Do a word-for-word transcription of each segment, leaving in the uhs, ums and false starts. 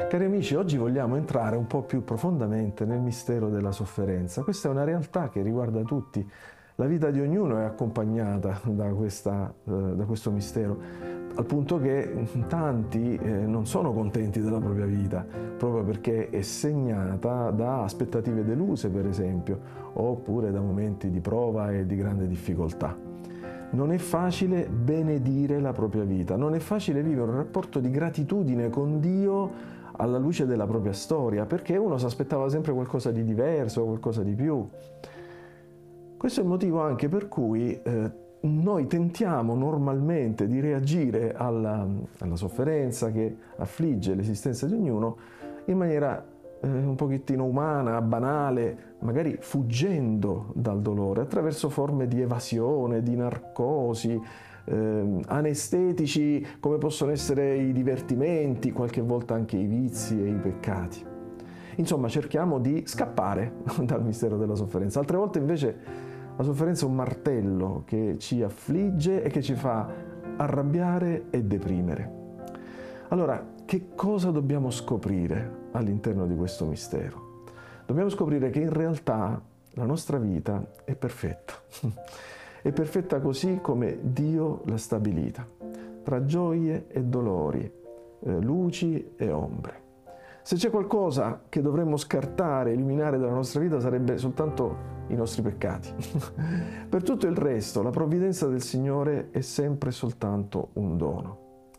Cari amici, oggi vogliamo entrare un po' più profondamente nel mistero della sofferenza. Questa è una realtà che riguarda tutti. La vita di ognuno è accompagnata da, questa, eh, da questo mistero, al punto che tanti eh, non sono contenti della propria vita, proprio perché è segnata da aspettative deluse, per esempio, oppure da momenti di prova e di grande difficoltà. Non è facile benedire la propria vita, non è facile vivere un rapporto di gratitudine con Dio alla luce della propria storia, perché uno si aspettava sempre qualcosa di diverso, qualcosa di più. Questo è il motivo anche per cui eh, noi tentiamo normalmente di reagire alla, alla sofferenza che affligge l'esistenza di ognuno in maniera eh, un pochettino umana, banale, magari fuggendo dal dolore, attraverso forme di evasione, di narcosi, eh, anestetici come possono essere i divertimenti, qualche volta anche i vizi e i peccati. Insomma, cerchiamo di scappare dal mistero della sofferenza. Altre volte invece la sofferenza è un martello che ci affligge e che ci fa arrabbiare e deprimere. Allora, che cosa dobbiamo scoprire all'interno di questo mistero? Dobbiamo scoprire che in realtà la nostra vita è perfetta. È perfetta così come Dio l'ha stabilita, tra gioie e dolori, eh, luci e ombre. Se c'è qualcosa che dovremmo scartare, eliminare dalla nostra vita, sarebbe soltanto i nostri peccati. Per tutto il resto, la provvidenza del Signore è sempre soltanto un dono.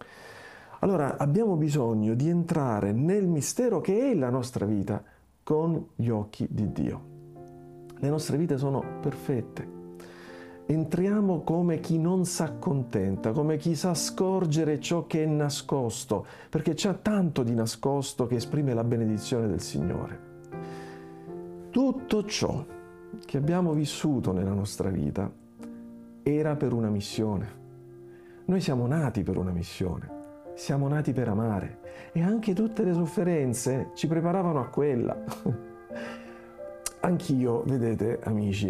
Allora, abbiamo bisogno di entrare nel mistero che è la nostra vita con gli occhi di Dio. Le nostre vite sono perfette. Entriamo come chi non s'accontenta, come chi sa scorgere ciò che è nascosto, perché c'è tanto di nascosto che esprime la benedizione del Signore. Tutto ciò che abbiamo vissuto nella nostra vita era per una missione. Noi siamo nati per una missione, siamo nati per amare e anche tutte le sofferenze ci preparavano a quella. Anch'io, vedete amici,